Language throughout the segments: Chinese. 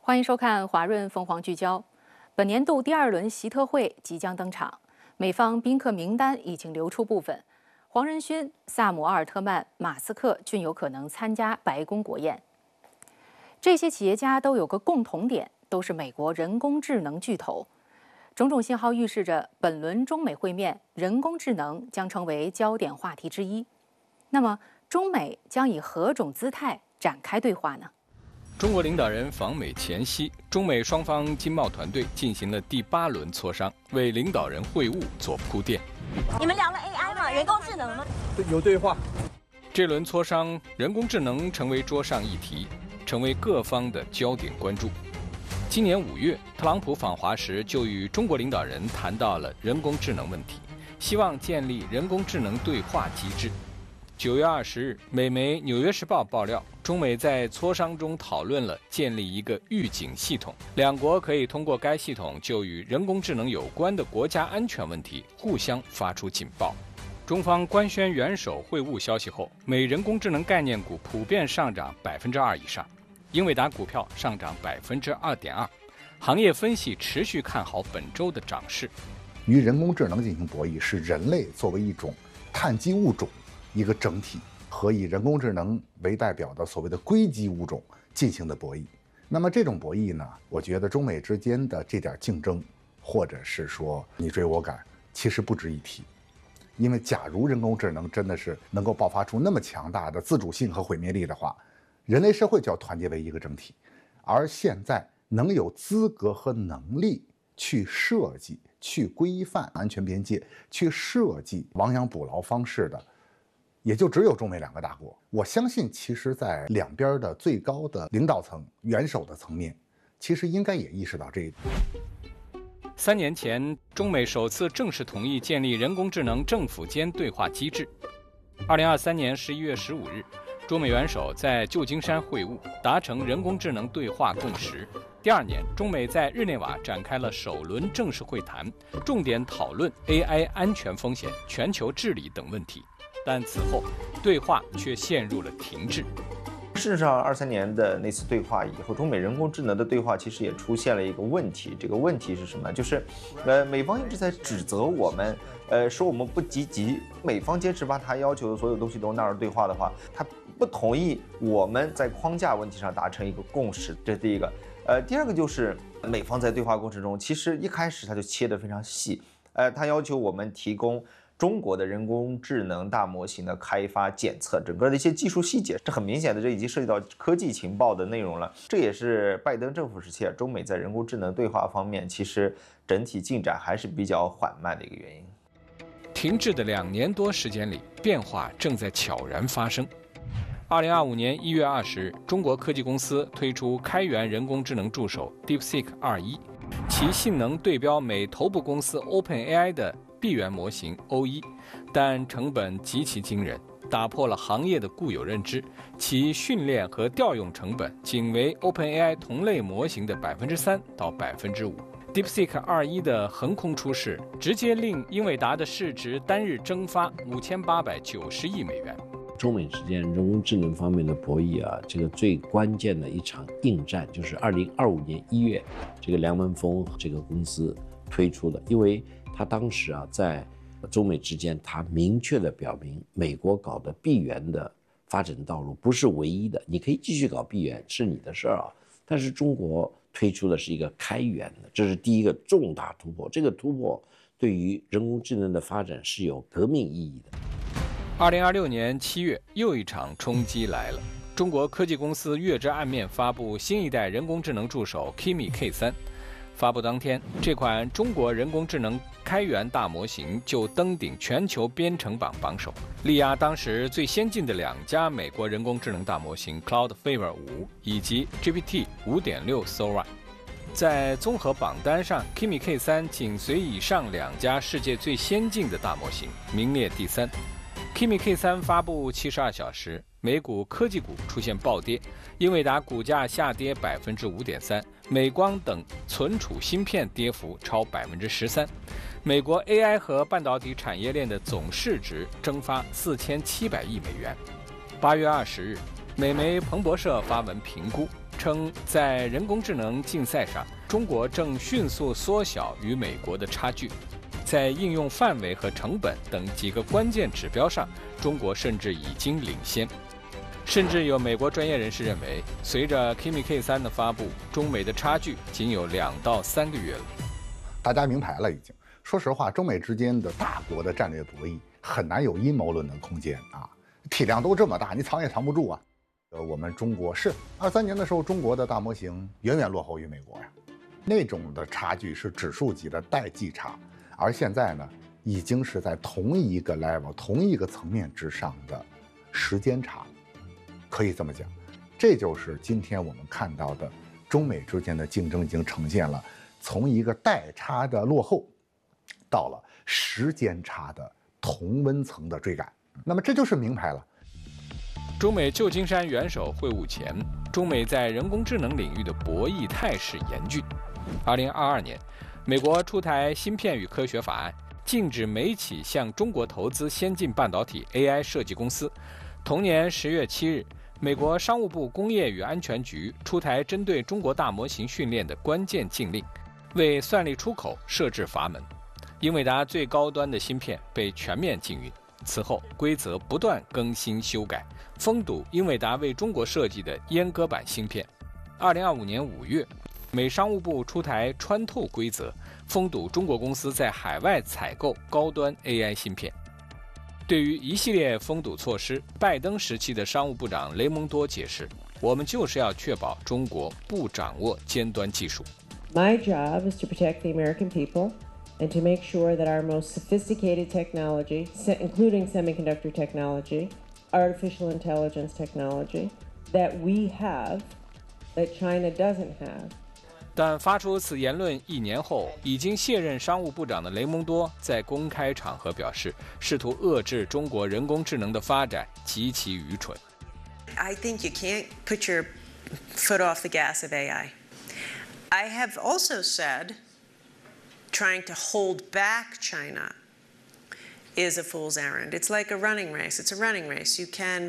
欢迎收看华润凤凰聚焦。本年度第2轮习特会即将登场，美方宾客名单已经流出部分，黄仁勋、萨姆·奥尔特曼、马斯克均有可能参加白宫国宴。这些企业家都有个共同点，都是美国人工智能巨头。种种信号预示着，本轮中美会面，人工智能将成为焦点话题之一。那么，中美将以何种姿态展开对话呢？ 中国领导人访美前夕，中美双方经贸团队进行了第8轮磋商，为领导人会晤做铺垫。 你们聊了 AI 吗？人工智能吗？ 有对话。 这轮磋商，人工智能成为桌上议题，成为各方的焦点关注。今年5月，特朗普访华时就与中国领导人谈到了人工智能问题，希望建立人工智能对话机制。9月20日，美媒《纽约时报》爆料，中美在磋商中讨论了建立一个预警系统，两国可以通过该系统就与人工智能有关的国家安全问题互相发出警报。中方官宣元首会晤消息后，美人工智能概念股普遍上涨2%以上，英伟达股票上涨2.2%。行业分析持续看好本周的涨势。 与人工智能进行博弈，是人类作为一种碳基物种一个整体和以人工智能为代表的所谓的硅基物种进行的博弈。那么这种博弈呢，我觉得中美之间的这点竞争，或者是说你追我赶，其实不值一提。因为假如人工智能真的是能够爆发出那么强大的自主性和毁灭力的话，人类社会就要团结为一个整体。而现在能有资格和能力去设计、去规范安全边界、去设计亡羊补牢方式的，也就只有中美2个大国。我相信，其实在两边的最高的领导层、元首的层面，其实应该也意识到这一点。 3年前，中美首次正式同意建立人工智能政府间对话机制。2023年11月15日，中美元首在旧金山会晤，达成人工智能对话共识。第2年，中美在日内瓦展开了首轮正式会谈，重点讨论 AI 安全风险、全球治理等问题。但此后，对话却陷入了停滞。 事实上，23年的那次对话以后，中美人工智能的对话其实也出现了一个问题。这个问题是什么？就是，美方一直在指责我们，说我们不积极。美方坚持把他要求的所有东西都纳入对话的话，他不同意我们在框架问题上达成一个共识。这是第一个。第2个就是美方在对话过程中，其实一开始他就切得非常细，他要求我们提供中国的人工智能大模型的开发、检测，整个的一些技术细节，这很明显的，这已经涉及到科技情报的内容了。这也是拜登政府时期中美在人工智能对话方面，其实整体进展还是比较缓慢的一个原因。 停滞的2年多时间里，变化正在悄然发生。2025年1月20日，中国科技公司推出开源人工智能助手 DeepSeek 2.1，其性能对标美头部公司 OpenAI 的闭源模型 O1， 但成本极其惊人，打破了行业的固有认知。其训练和调用成本仅为 OpenAI 同类模型的3%到5%。DeepSeek 2.1的横空出世，直接令英伟达的市值单日蒸发5890亿美元。 中美之间人工智能方面的博弈啊，这个最关键的一场硬战就是2025年1月，这个梁文峰这个公司推出的，因为他当时啊在中美之间，他明确的表明，美国搞的闭源的发展道路不是唯一的，你可以继续搞闭源是你的事儿啊，但是中国推出的是一个开源的，这是第一个重大突破，这个突破对于人工智能的发展是有革命意义的。 2026年7月，又一场冲击来了。中国科技公司月之暗面发布新一代人工智能助手 Kimi K3。发布当天，这款中国人工智能开源大模型就登顶全球编程榜榜首，力压当时最先进的2家美国人工智能大模型 Cloudflare 5以及 GPT 5.6 Sora。在综合榜单上 ，Kimi K3 紧随以上2家世界最先进的大模型，名列第3。Kimi K3 发布72小时，美股科技股出现暴跌，英伟达股价下跌5.3%，美光等存储芯片跌幅超13%，美国 AI 和半导体产业链的总市值蒸发4700亿美元。8月20日，美媒彭博社发文评估， 称，在人工智能竞赛上，中国正迅速缩小与美国的差距。在应用范围和成本等几个关键指标上，中国甚至已经领先。甚至有美国专业人士认为，随着 Kimi K3 的发布，中美的差距仅有2到3个月了。 大家明牌了，已经。说实话，中美之间的大国的战略博弈很难有阴谋论的空间啊，体量都这么大，你藏也藏不住啊。我们中国是23年的时候，中国的大模型远远落后于美国呀，那种的差距是指数级的代际差。而现在呢，已经是在同一个 level、同一个层面之上的时间差，可以这么讲，这就是今天我们看到的中美之间的竞争已经呈现了从一个代差的落后，到了时间差的同温层的追赶。那么这就是明牌了。 中美旧金山元首会晤前，中美在人工智能领域的博弈态势严峻。2022年。美国出台芯片与科学法案，禁止美企向中国投资先进半导体 AI 设计公司。同年10月7日，美国商务部工业与安全局出台针对中国大模型训练的关键禁令，为算力出口设置阀门。英伟达最高端的芯片被全面禁运。此后，规则不断更新修改，封堵英伟达为中国设计的阉割版芯片。2025年5月。美商务部出台穿透规则，封堵中国公司在海外采购高端 AI 芯片。对于一系列封堵措施，拜登时期的商务部长雷蒙多解释：“我们就是要确保中国不掌握尖端技术。” My job is to protect the American people and to make sure that our most sophisticated technology, including semiconductor technology, artificial intelligence technology, that we have, that China doesn't have. 但发出此言论1年后，已经卸任商务部长的雷蒙多在公开场合表示，试图遏制中国人工智能的发展极其愚蠢。 I think you can't put your foot off the gas of AI. I have also said trying to hold back China is a fool's errand. It's like a running race. It's a running race. You can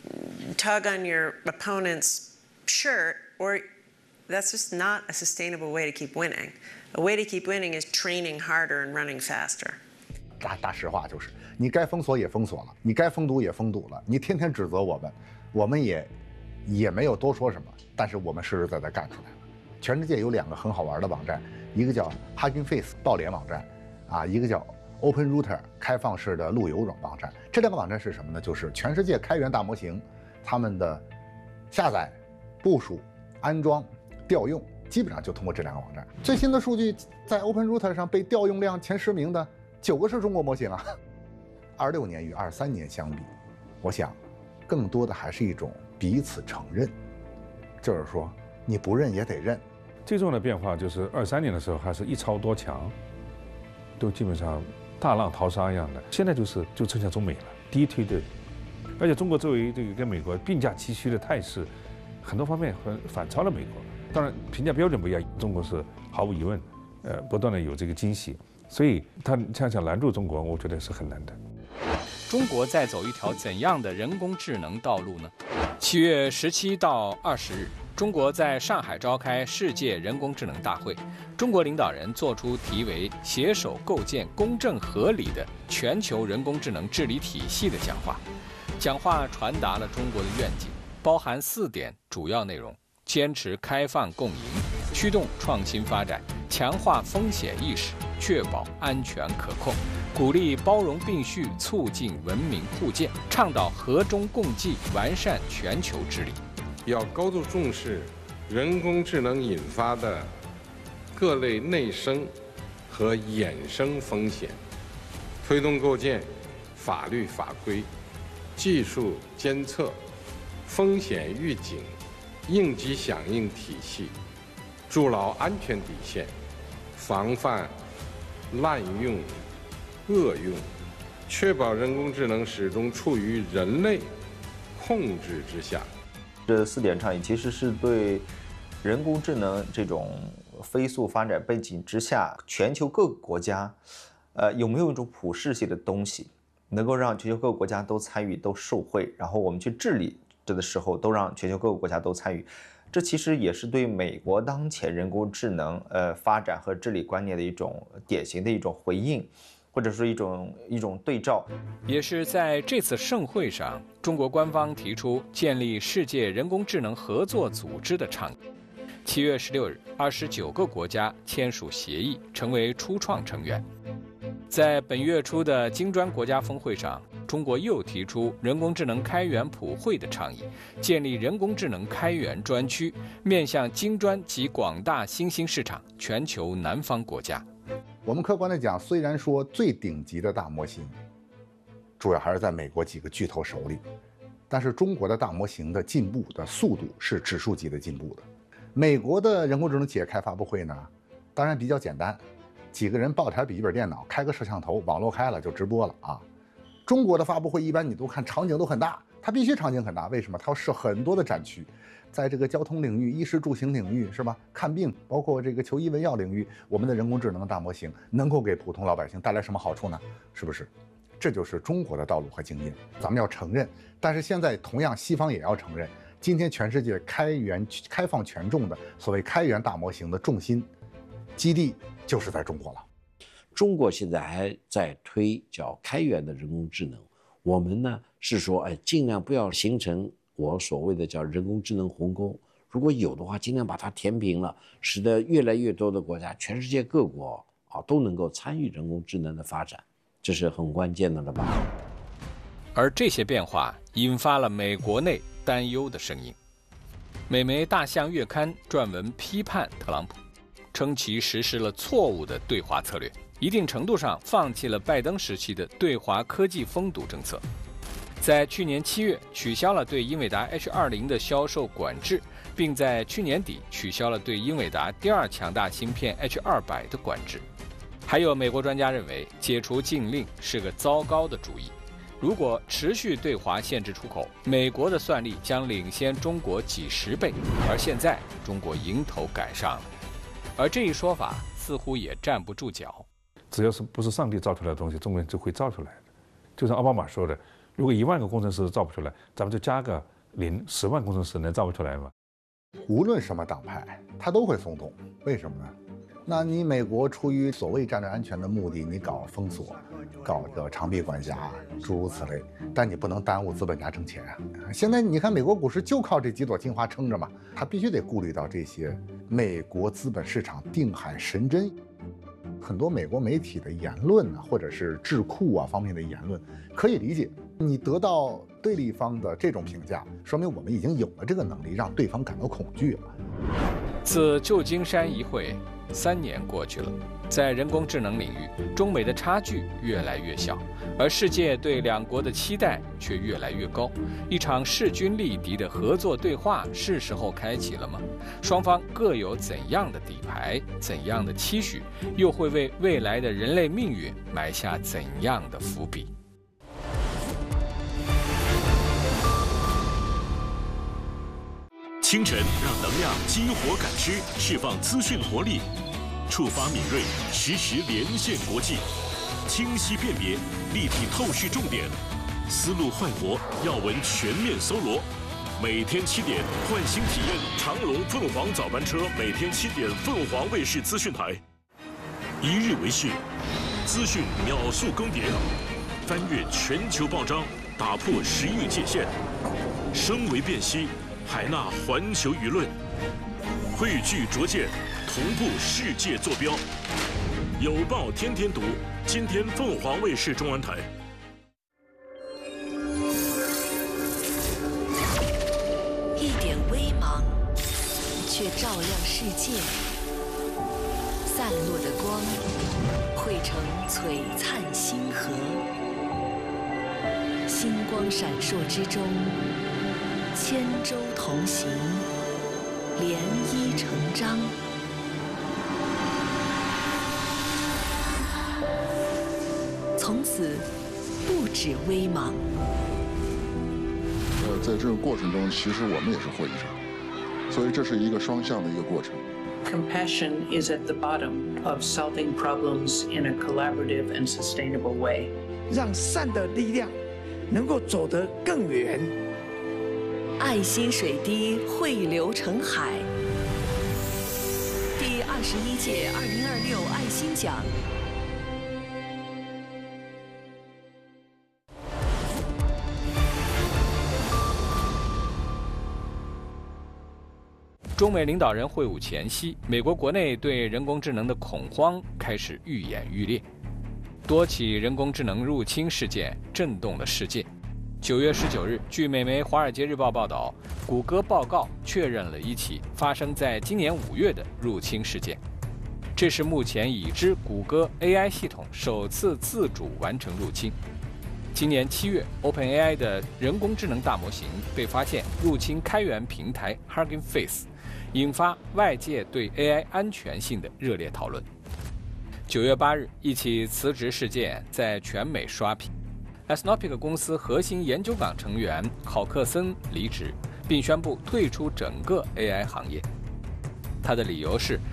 tug on your opponent's shirt, or that's just not a sustainable way to keep winning. A way to keep winning is training harder and running faster. 大实话就是，你该封锁也封锁了，你该封堵也封堵了，你天天指责我们也没有多说什么，但是我们实实在在干出来了。全世界有2个很好玩的网站，一个叫 Hugging Face 爆脸网站，啊，一个叫 Open Router 开放式的路由网站。这2个网站是什么呢？就是全世界开源大模型，他们的下载、部署、安装、调用，基本上就通过这2个网站。最新的数据，在 Open Router 上被调用量前10名的9个是中国模型啊。26年与23年相比，我想，更多的还是一种彼此承认，就是说你不认也得认。 最重要的变化就是23年的时候还是一超多强，都基本上大浪淘沙一样的，现在就剩下中美了，第一梯队。而且中国作为这个跟美国并驾齐驱的态势，很多方面反超了美国。当然评价标准不一样，中国是毫无疑问，不断的有这个惊喜，所以他想拦住中国，我觉得是很难的。 中国在走一条怎样的人工智能道路呢？7月17到20日，中国在上海召开世界人工智能大会，中国领导人作出题为“携手构建公正合理的全球人工智能治理体系”的讲话。讲话传达了中国的愿景，包含4点主要内容：坚持开放共赢，驱动创新发展，强化风险意识，确保安全可控，鼓励包容并蓄，促进文明互鉴，倡导和衷共济，完善全球治理。 要高度重视人工智能引发的各类内生和衍生风险，推动构建法律法规、技术监测、风险预警、应急响应体系，筑牢安全底线，防范滥用、恶用，确保人工智能始终处于人类控制之下。 这4点倡议其实是对人工智能这种飞速发展背景之下，全球各个国家，有没有一种普适性的东西，能够让全球各个国家都参与、都受惠，然后我们去治理这的时候，都让全球各个国家都参与。 这其实也是对美国当前人工智能发展和治理观念的一种典型的一种回应，或者说一种对照。 也是在这次盛会上，中国官方提出建立世界人工智能合作组织的倡议。7月16日，29个国家签署协议，成为初创成员。在本月初的金砖国家峰会上，中国又提出人工智能开源普惠的倡议，建立人工智能开源专区，面向金砖及广大新兴市场、全球南方国家。 我们客观的讲，虽然说最顶级的大模型主要还是在美国几个巨头手里，但是中国的大模型的进步的速度是指数级的进步的。美国的人工智能企业开发布会呢，当然比较简单，几个人抱台笔记本电脑，开个摄像头，网络开了就直播了啊。中国的发布会一般你都看场景都很大，它必须场景很大，为什么？它要设很多的展区，在这个交通领域、衣食住行领域是吧？看病，包括这个求医问药领域，我们的人工智能大模型能够给普通老百姓带来什么好处呢？是不是？这就是中国的道路和经验，咱们要承认。但是现在同样，西方也要承认，今天全世界开放权重的所谓开源大模型的重心基地就是在中国了。 中国现在还在推叫开源的人工智能，我们呢是说，尽量不要形成我所谓的叫人工智能鸿沟，如果有的话，尽量把它填平了，使得越来越多的国家，全世界各国都能够参与人工智能的发展，这是很关键的了吧？ 而这些变化引发了美国内担忧的声音。美媒《大象月刊》撰文批判特朗普，称其实施了错误的对华策略，一定程度上放弃了拜登时期的对华科技封堵政策。在去年7月取消了对英伟达 H20 的销售管制，并在去年底取消了对英伟达第二强大芯片 H200的管制。还有美国专家认为，解除禁令是个糟糕的主意。如果持续对华限制出口，美国的算力将领先中国几十倍，而现在中国迎头赶上了。而这一说法似乎也站不住脚。 只要是不是上帝造出来的东西，中国人就会造出来的。就像奥巴马说的，如果1万个工程师造不出来，咱们就加个0， 10万工程师能造不出来吗？ 无论什么党派，他都会松动，为什么呢？那你美国出于所谓战略安全的目的，你搞封锁，搞个长臂管辖，诸如此类，但你不能耽误资本家挣钱啊！现在你看美国股市就靠这几朵金花撑着嘛，他必须得顾虑到这些美国资本市场定海神针。很多美国媒体的言论啊，或者是智库啊方面的言论，可以理解。你得到对立方的这种评价，说明我们已经有了这个能力，让对方感到恐惧了。 自旧金山一会3年过去了，在人工智能领域，中美的差距越来越小，而世界对两国的期待却越来越高。一场势均力敌的合作对话是时候开启了吗？双方各有怎样的底牌，怎样的期许，又会为未来的人类命运埋下怎样的伏笔？ 清晨让能量激活感知，释放资讯活力，触发敏锐，实时连线国际，清晰辨别，立体透视重点，思路焕活，要闻全面搜罗。每天7点，换新体验长龙凤凰早班车，每天7点，凤凰卫视资讯台。一日为市，资讯秒速更迭，翻越全球报章，打破时域界限，声为辨析。海纳环球舆论，汇聚拙见，同步世界坐标。有报天天读，今天凤凰卫视中文台。 一点微芒，却照亮世界。散落的光，汇成璀璨星河。星光闪烁之中。千舟同行，涟漪成章。从此，不止微芒。 在这个过程中，其实我们也是获益者，所以这是一个双向的一个过程。 Compassion is at the bottom of solving problems in a collaborative and sustainable way. 让善的力量能够走得更远。 爱心水滴汇流成海。第21届2026爱心奖。 中美领导人会晤前夕，美国国内对人工智能的恐慌开始愈演愈烈，多起人工智能入侵事件震动了世界。9月19日，据美媒《华尔街日报》报道，谷歌报告确认了一起发生在今年5月的入侵事件。这是目前已知谷歌 AI 系统首次自主完成入侵。今年7月 ，OpenAI 的人工智能大模型被发现入侵开源平台 Hugging Face， 引发外界对 AI 安全性的热烈讨论。9月8日，一起辞职事件在全美刷屏。Anthropic 公司核心研究岗成员考克森离职，并宣布退出整个 AI 行业。他的理由是